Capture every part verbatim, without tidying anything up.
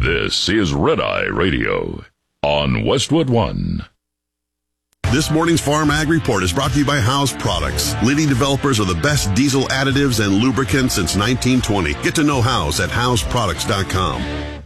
This is Red Eye Radio on Westwood One. This morning's Farm Ag Report is brought to you by House Products, leading developers of the best diesel additives and lubricants since nineteen twenty. Get to know House at house products dot com.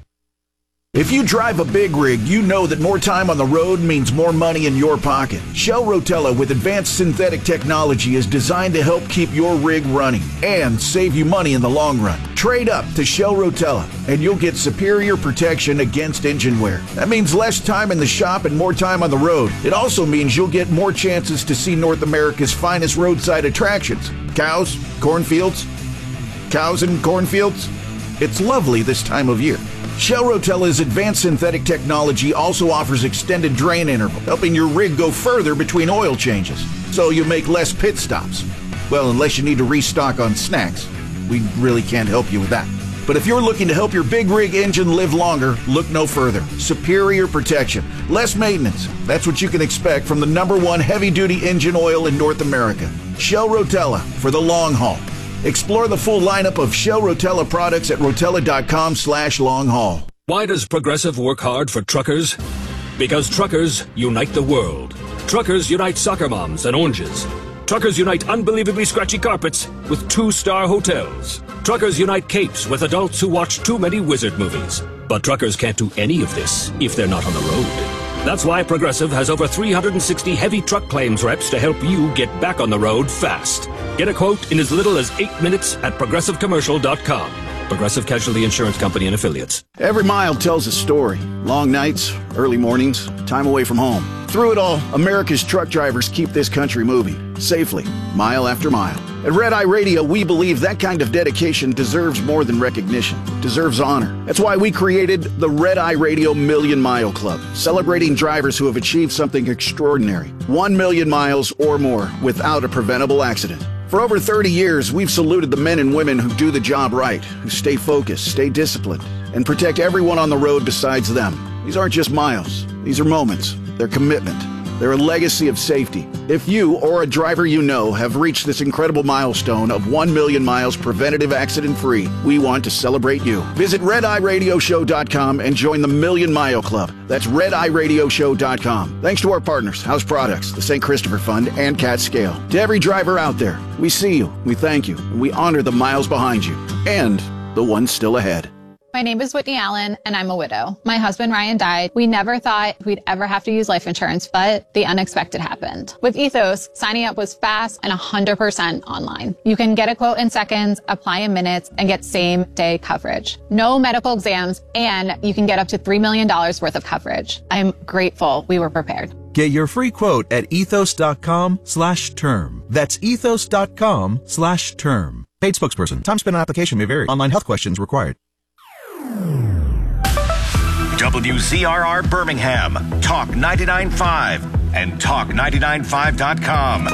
If you drive a big rig, you know that more time on the road means more money in your pocket. Shell Rotella with advanced synthetic technology is designed to help keep your rig running and save you money in the long run. Trade up to Shell Rotella and you'll get superior protection against engine wear. That means less time in the shop and more time on the road. It also means you'll get more chances to see North America's finest roadside attractions. Cows, cornfields, cows and cornfields. It's lovely this time of year. Shell Rotella's advanced synthetic technology also offers extended drain interval, helping your rig go further between oil changes, so you make less pit stops. Well, unless you need to restock on snacks. We really can't help you with that. But if you're looking to help your big rig engine live longer, look no further. Superior protection, less maintenance. That's what you can expect from the number one heavy-duty engine oil in North America. Shell Rotella for the long haul. Explore the full lineup of Shell Rotella products at rotella.com slash long haul. Why does Progressive work hard for truckers? Because truckers unite the world. Truckers unite soccer moms and oranges. Truckers unite unbelievably scratchy carpets with two-star hotels. Truckers unite capes with adults who watch too many wizard movies. But truckers can't do any of this if they're not on the road. That's why Progressive has over three hundred sixty heavy truck claims reps to help you get back on the road fast. Get a quote in as little as eight minutes at progressive commercial dot com. Progressive Casualty Insurance Company and Affiliates. Every mile tells a story. Long nights, early mornings, time away from home. Through it all, America's truck drivers keep this country moving, safely, mile after mile. At Red Eye Radio, we believe that kind of dedication deserves more than recognition, deserves honor. That's why we created the Red Eye Radio Million Mile Club, celebrating drivers who have achieved something extraordinary. One million miles or more without a preventable accident. For over thirty years, we've saluted the men and women who do the job right, who stay focused, stay disciplined, and protect everyone on the road besides them. These aren't just miles. These are moments. They're commitment. They're a legacy of safety. If you or a driver you know have reached this incredible milestone of one million miles preventative accident-free, we want to celebrate you. Visit red eye radio show dot com and join the Million Mile Club. That's red eye radio show dot com. Thanks to our partners, House Products, the Saint Christopher Fund, and Cat Scale. To every driver out there, we see you, we thank you, and we honor the miles behind you, and the ones still ahead. My name is Whitney Allen, and I'm a widow. My husband, Ryan, died. We never thought we'd ever have to use life insurance, but the unexpected happened. With Ethos, signing up was fast and one hundred percent online. You can get a quote in seconds, apply in minutes, and get same-day coverage. No medical exams, and you can get up to three million dollars worth of coverage. I'm grateful we were prepared. Get your free quote at ethos.com slash term. That's ethos.com slash term. Paid spokesperson. Time spent on application may vary. Online health questions required. W Z R R Birmingham, Talk ninety-nine point five, and talk ninety-nine point five dot com.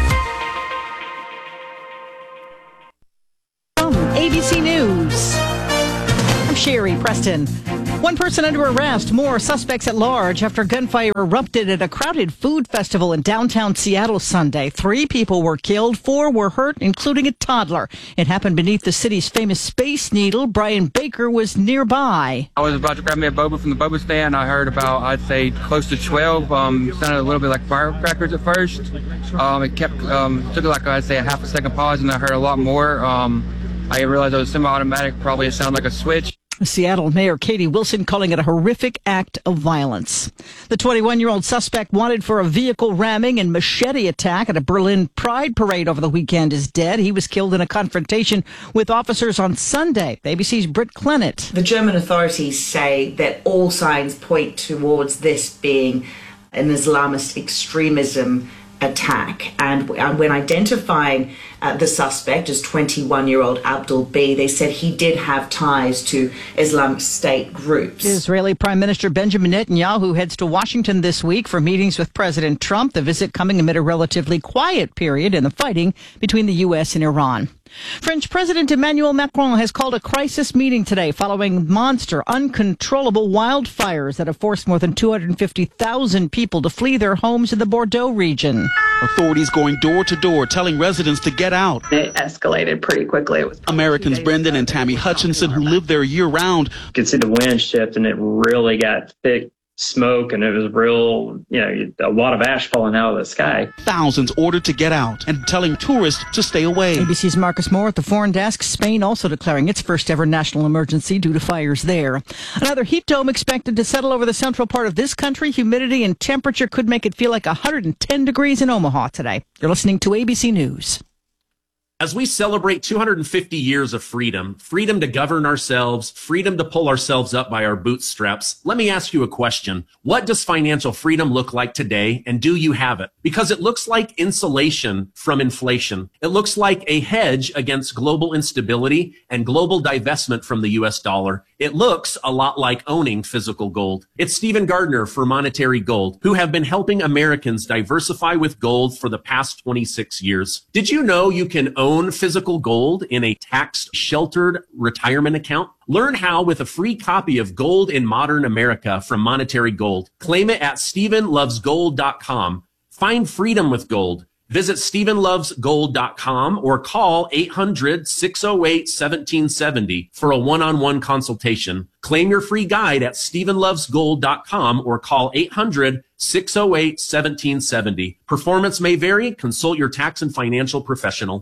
From A B C News, I'm Sherry Preston. One person under arrest, more suspects at large after gunfire erupted at a crowded food festival in downtown Seattle Sunday. Three people were killed, four were hurt, including a toddler. It happened beneath the city's famous Space Needle. Brian Baker was nearby. I was about to grab me a boba from the boba stand. I heard about, I'd say, close to twelve. Um, sounded a little bit like firecrackers at first. Um, it kept, um, took like, I'd say, a half a second pause, and I heard a lot more. Um, I realized it was semi-automatic. Probably it sounded like a switch. Seattle Mayor Katie Wilson calling it a horrific act of violence. The twenty-one-year-old suspect wanted for a vehicle ramming and machete attack at a Berlin Pride parade over the weekend is dead. He was killed in a confrontation with officers on Sunday. A B C's Britt Clennett. The German authorities say that all signs point towards this being an Islamist extremism attack. And, and when identifying uh, the suspect as twenty-one-year-old Abdul B, they said he did have ties to Islamic State groups. Israeli Prime Minister Benjamin Netanyahu heads to Washington this week for meetings with President Trump, the visit coming amid a relatively quiet period in the fighting between the U S and Iran. French President Emmanuel Macron has called a crisis meeting today following monster, uncontrollable wildfires that have forced more than two hundred fifty thousand people to flee their homes in the Bordeaux region. Authorities going door to door telling residents to get out. It escalated pretty quickly. It was Americans Brendan and Tammy Hutchinson, who live there year round. You could see the wind shift and it really got thick smoke, and it was real, you know, a lot of ash falling out of the sky. Thousands ordered to get out and telling tourists to stay away. A B C's Marcus Moore at the foreign desk. Spain also declaring its first ever national emergency due to fires there. Another heat dome expected to settle over the central part of this country. Humidity and temperature could make it feel like one hundred ten degrees in Omaha today. You're listening to A B C News. As we celebrate two hundred fifty years of freedom, freedom to govern ourselves, freedom to pull ourselves up by our bootstraps, let me ask you a question. What does financial freedom look like today, and do you have it? Because it looks like insulation from inflation. It looks like a hedge against global instability and global divestment from the U S dollar. It looks a lot like owning physical gold. It's Stephen Gardner for Monetary Gold, who have been helping Americans diversify with gold for the past twenty-six years. Did you know you can own physical gold in a tax-sheltered retirement account? Learn how with a free copy of Gold in Modern America from Monetary Gold. Claim it at stephen loves gold dot com. Find freedom with gold. Visit stephen loves gold dot com or call eight hundred, six oh eight, one seven seven oh for a one-on-one consultation. Claim your free guide at stephen loves gold dot com or call eight hundred, six oh eight, one seven seven oh. Performance may vary. Consult your tax and financial professional.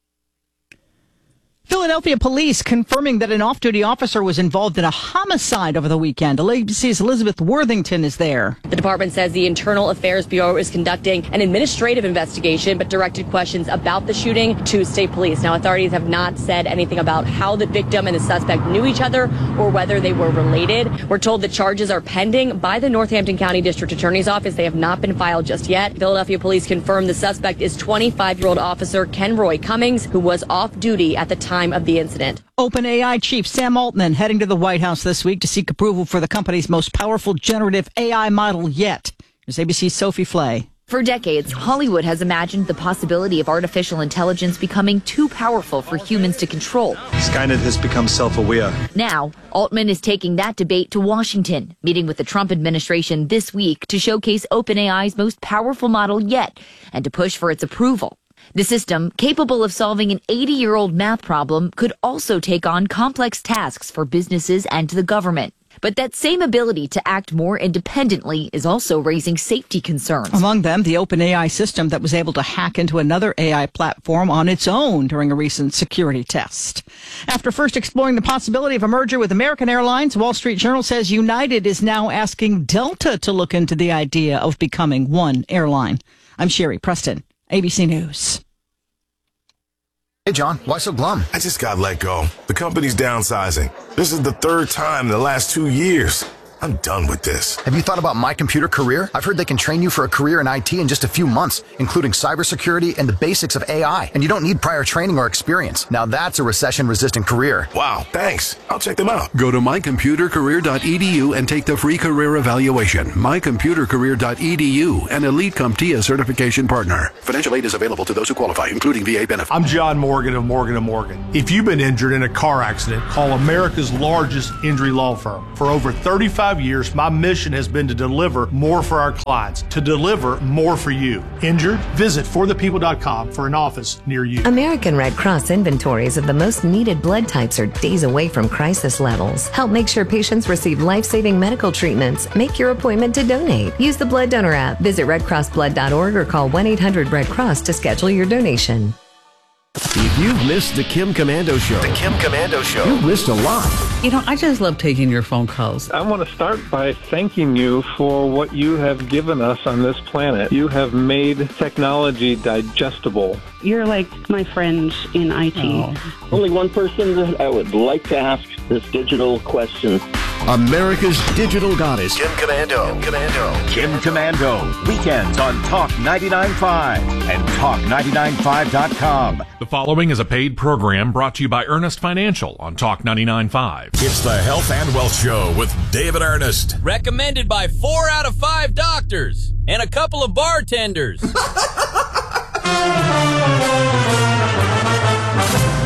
Philadelphia police confirming that an off-duty officer was involved in a homicide over the weekend. A B C's Elizabeth Worthington is there. The department says the Internal Affairs Bureau is conducting an administrative investigation, but directed questions about the shooting to state police. Now, authorities have not said anything about how the victim and the suspect knew each other or whether they were related. We're told that charges are pending by the Northampton County District Attorney's Office. They have not been filed just yet. Philadelphia police confirmed the suspect is twenty-five-year-old officer Ken Roy Cummings, who was off duty at the time of the incident. OpenAI chief Sam Altman heading to the White House this week to seek approval for the company's most powerful generative A I model yet. Here's A B C's Sophie Flay. For decades, Hollywood has imagined the possibility of artificial intelligence becoming too powerful for humans to control. Skynet has become self-aware. Now, Altman is taking that debate to Washington, meeting with the Trump administration this week to showcase OpenAI's most powerful model yet and to push for its approval. The system, capable of solving an eighty-year-old math problem, could also take on complex tasks for businesses and the government. But that same ability to act more independently is also raising safety concerns. Among them, the OpenAI system that was able to hack into another A I platform on its own during a recent security test. After first exploring the possibility of a merger with American Airlines, Wall Street Journal says United is now asking Delta to look into the idea of becoming one airline. I'm Sherry Preston, A B C News. Hey, John, why so glum? I just got let go. The company's downsizing. This is the third time in the last two years. I'm done with this. Have you thought about My Computer Career? I've heard they can train you for a career in I T in just a few months, including cybersecurity and the basics of A I. And you don't need prior training or experience. Now that's a recession-resistant career. Wow, thanks. I'll check them out. Go to my computer career dot e d u and take the free career evaluation. my computer career dot e d u, an elite CompTIA certification partner. Financial aid is available to those who qualify, including V A benefits. I'm John Morgan of Morgan and Morgan. If you've been injured in a car accident, call America's largest injury law firm. For over thirty-five years, my mission has been to deliver more for our clients, to deliver more for you. Injured? Visit for the people dot com for an office near you. American Red Cross inventories of the most needed blood types are days away from crisis levels. Help make sure patients receive life-saving medical treatments. Make your appointment to donate. Use the Blood Donor app. Visit red cross blood dot org or call one eight hundred red cross to schedule your donation. If you've missed the Kim Komando Show, The Kim Komando Show. you've missed a lot. You know, I just love taking your phone calls. I want to start by thanking you for what you have given us on this planet. You have made technology digestible. You're like my friends in I T. Oh. Only one person that I would like to ask this digital question. America's digital goddess. Kim Komando. Kim Komando. Kim Komando. Weekends on Talk ninety-nine point five and talk ninety-nine point five dot com. The following is a paid program brought to you by Ernest Financial on Talk ninety-nine point five. It's the Health and Wealth Show with David Ernest. Recommended by four out of five doctors and a couple of bartenders.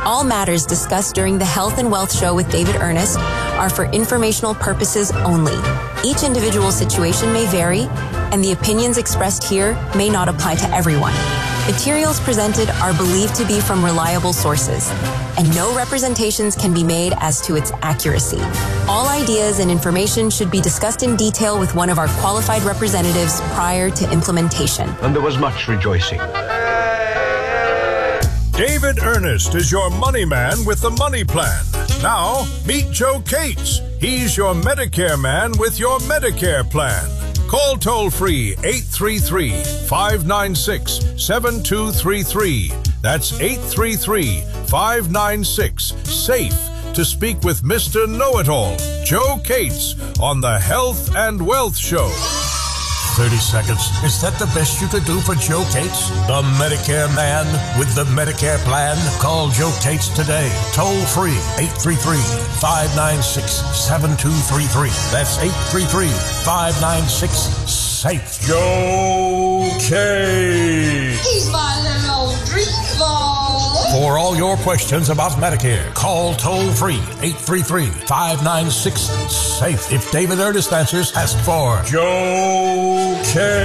All matters discussed during the Health and Wealth Show with David Ernest are for informational purposes only. Each individual situation may vary, and the opinions expressed here may not apply to everyone. Materials presented are believed to be from reliable sources, and no representations can be made as to its accuracy. All ideas and information should be discussed in detail with one of our qualified representatives prior to implementation. And there was much rejoicing. David Ernest is your money man with the money plan. Now, meet Joe Cates. He's your Medicare man with your Medicare plan. Call toll-free eight three three, five nine six, seven two three three. That's eight three three, five nine six, SAFE to speak with Mister Know-It-All, Joe Cates, on the Health and Wealth Show. thirty seconds. Is that the best you could do for Joe Cates? The Medicare man with the Medicare plan? Call Joe Cates today. Toll free eight three three, five nine six, seven two three three. That's eight three three, five nine six, SAFE. Joe Cates. He's my little old dream ball. For all your questions about Medicare, call toll free eight three three, five nine six, SAFE. If David Ernest answers, ask for Joe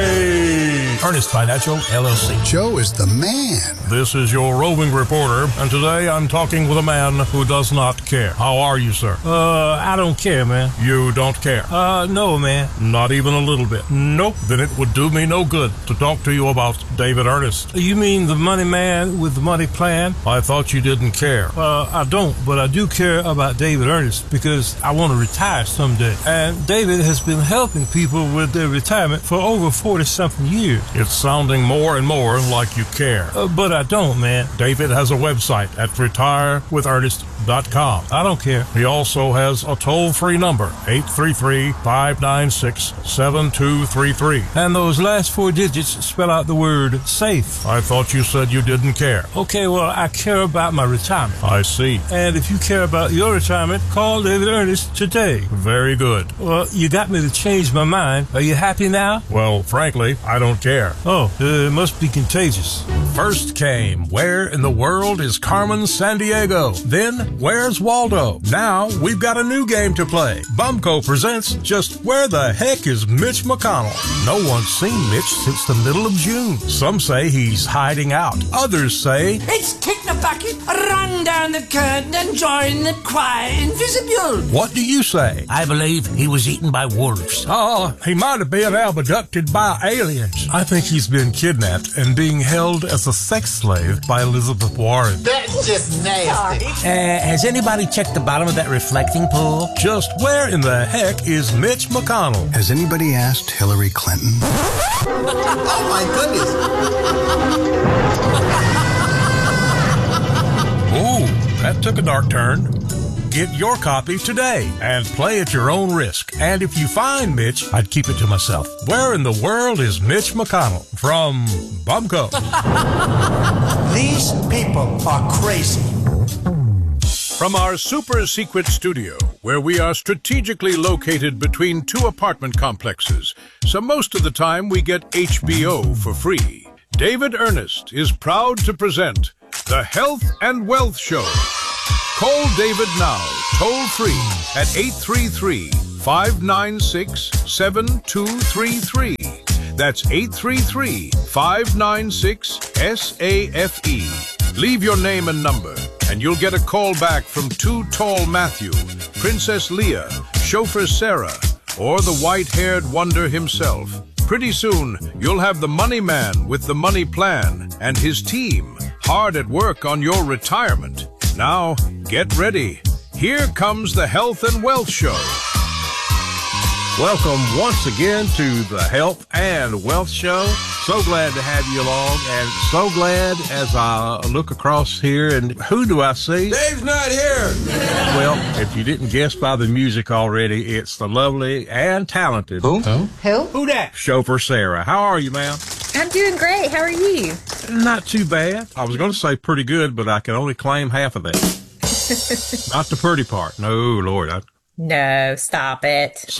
Cates. Ernest Financial, L L C. Joe is the man. This is your roving reporter, and today I'm talking with a man who does not care. How are you, sir? Uh, I don't care, man. You don't care? Uh, no, man. Not even a little bit? Nope. Then it would do me no good to talk to you about David Ernest. You mean the money man with the money plan? I thought you didn't care. Uh, I don't, but I do care about David Ernest because I want to retire someday. And David has been helping people with their retirement for over forty-something years. It's sounding more and more like you care. Uh, but I don't, man. David has a website at retire with ernest dot com. I don't care. He also has a toll-free number, eight three three, five nine six, seven two three three. And those last four digits spell out the word SAFE. I thought you said you didn't care. Okay, well, I care about my retirement. I see. And if you care about your retirement, call David Ernest today. Very good. Well, you got me to change my mind. Are you happy now? Well, frankly, I don't care. Oh, uh, it must be contagious. First came, where in the world is Carmen Sandiego? Then, where's Waldo? Now, we've got a new game to play. Bumco presents Just Where the Heck is Mitch McConnell? No one's seen Mitch since the middle of June. Some say he's hiding out. Others say, it's kick the bucket, run down the curtain and join the choir invisible. What do you say? I believe he was eaten by wolves. Oh, he might have been abducted by aliens. I think he's been kidnapped and being held as a sex slave by Elizabeth Warren. That's just nasty. Uh, has anybody checked the bottom of that reflecting pool? Just where in the heck is Mitch McConnell? Has anybody asked Hillary Clinton? Oh my goodness. Ooh, that took a dark turn. Get your copy today and play at your own risk. And if you find Mitch, I'd keep it to myself. Where in the world is Mitch McConnell? From Bumco. These people are crazy. From our super secret studio, where we are strategically located between two apartment complexes, so most of the time we get H B O for free, David Ernest is proud to present the Health and Wealth Show. Call David now, toll free at eight three three, five nine six, seven two three three. That's eight three three, five nine six, S A F E. Leave your name and number, and you'll get a call back from Too Tall Matthew, Princess Leah, Chauffeur Sarah, or the white-haired wonder himself. Pretty soon, you'll have the money man with the money plan and his team hard at work on your retirement. Now, get ready. Here comes the Health and Wealth Show. Welcome once again to the Health and Wealth Show. So glad to have you along, and so glad as I look across here, and who do I see? Dave's not here. Well, if you didn't guess by the music already, it's the lovely and talented... Who? Who? Who? Who that? Chauffeur Sarah. How are you, ma'am? I'm doing great. How are you? Not too bad. I was going to say pretty good, but I can only claim half of that. Not the pretty part. No, Lord. I... No, stop it. So,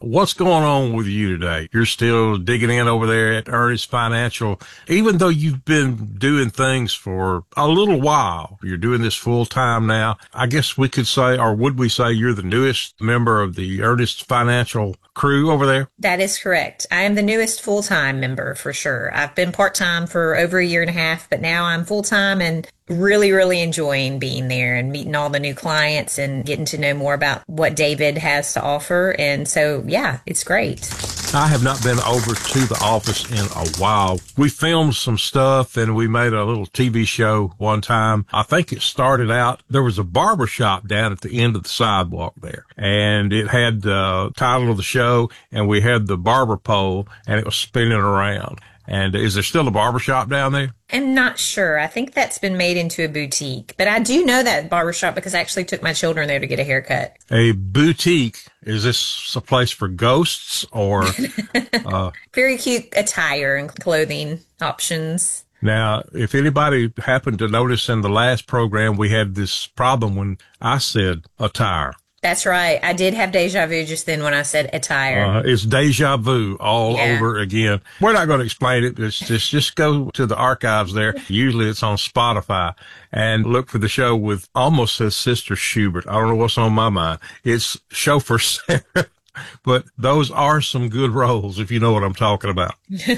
what's going on with you today? You're still digging in over there at Ernest Financial, even though you've been doing things for a little while. You're doing this full time now. I guess we could say, or would we say, you're the newest member of the Ernest Financial crew over there? That is correct. I am the newest full-time member for sure. I've been part-time for over a year and a half, but now I'm full-time and really, really enjoying being there and meeting all the new clients and getting to know more about what David has to offer. And so, yeah, it's great. I have not been over to the office in a while. We filmed some stuff and we made a little T V show one time. I think it started out, there was a barber shop down at the end of the sidewalk there. And it had the title of the show and we had the barber pole and it was spinning around. And is there still a barber shop down there? I'm not sure. I think that's been made into a boutique. But I do know that barbershop because I actually took my children there to get a haircut. A boutique, is this a place for ghosts or? uh, Very cute attire and clothing options. Now, if anybody happened to notice in the last program, we had this problem when I said attire. That's right. I did have deja vu just then when I said attire. Uh, it's deja vu all Yeah. over again. We're not going to explain it. It's just, just go to the archives there. Usually it's on Spotify and look for the show with almost says Sister Schubert. I don't know what's on my mind. It's Chauffeur Sarah. But those are some good roles, if you know what I'm talking about.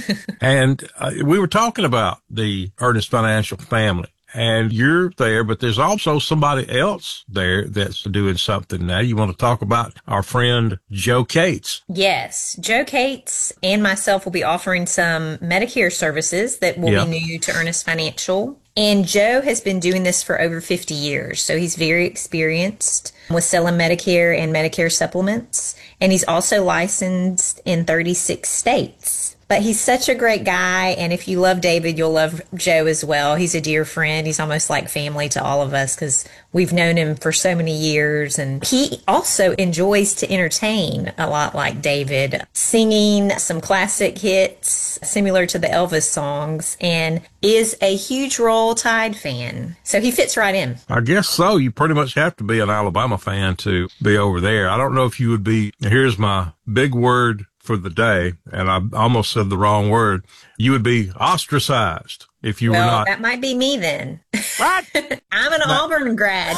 And uh, we were talking about the Ernest Financial family. And you're there, but there's also somebody else there that's doing something now. You want to talk about our friend Joe Cates? Yes. Joe Cates and myself will be offering some Medicare services that will Yeah. be new to Ernest Financial. And Joe has been doing this for over fifty years. So he's very experienced with selling Medicare and Medicare supplements. And he's also licensed in thirty-six states. But he's such a great guy, and if you love David, you'll love Joe as well. He's a dear friend. He's almost like family to all of us because we've known him for so many years. And he also enjoys to entertain a lot like David, singing some classic hits similar to the Elvis songs, and is a huge Roll Tide fan. So he fits right in. I guess so. You pretty much have to be an Alabama fan to be over there. I don't know if you would be, here's my big word for the day, and I almost said the wrong word. You would be ostracized if you well, were not. That might be me then. What? I'm an That- Auburn grad.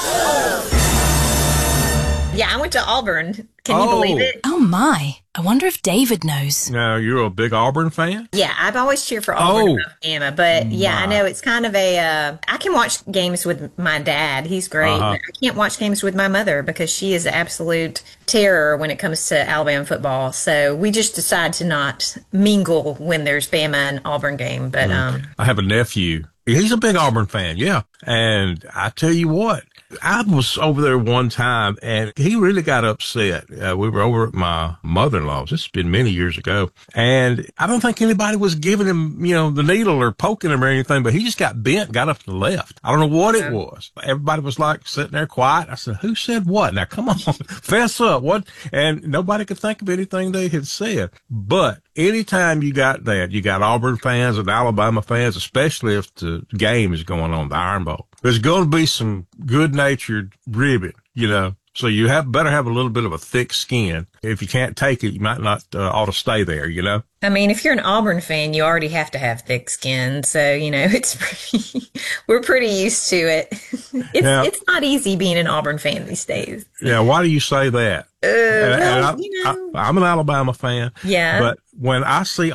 Yeah, I went to Auburn. Can you Oh. believe it? Oh my. I wonder if David knows. Now, you're a big Auburn fan? Yeah, I've always cheered for Auburn Oh. and Alabama, but yeah, I My. know it's kind of a, uh, I can watch games with my dad. He's great. Uh-huh. But I can't watch games with my mother because she is absolute terror when it comes to Alabama football. So we just decide to not mingle when there's Bama and Auburn game. But, um, I have a nephew. He's a big Auburn fan, yeah. And I tell you what, I was over there one time and he really got upset. Uh, we were over at my mother-in-law's. This has been many years ago. And I don't think anybody was giving him, you know, the needle or poking him or anything, but he just got bent, got up and left. I don't know what it was. Everybody was like sitting there quiet. I said, who said what? Now come on, fess up. What? And nobody could think of anything they had said. But anytime you got that, you got Auburn fans and Alabama fans, especially if the game is going on, the Iron Bowl, there's going to be some good-natured ribbing, you know. So you have better have a little bit of a thick skin. If you can't take it, you might not uh, ought to stay there, you know. I mean, if you're an Auburn fan, you already have to have thick skin. So, you know, it's pretty, we're pretty used to it. It's, Now- it's not easy being an Auburn fan these days. Yeah, why do you say that? Uh, And- and well, I, you know. I, I'm an Alabama fan. Yeah. But when I see